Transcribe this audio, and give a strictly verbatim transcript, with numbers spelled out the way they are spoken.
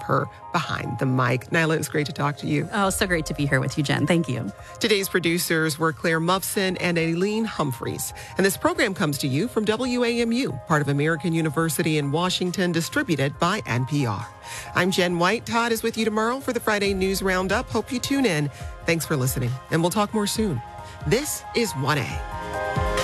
her behind the mic. Nyla, it was great to talk to you. Oh, so great to be here with you, Jen. Thank you. Today's producers were Claire Muffson and Aileen Humphreys. And this program comes to you from W A M U, part of American University in Washington, distributed by N P R. I'm Jen White. Todd is with you tomorrow for the Friday News Roundup. Hope you tune in. Thanks for listening, and we'll talk more soon. This is one A.